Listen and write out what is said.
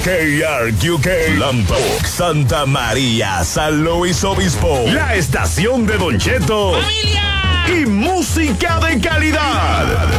KRQK, Lambok, Santa María, San Luis Obispo. La estación de Don Cheto. ¡Familia! Y música de calidad.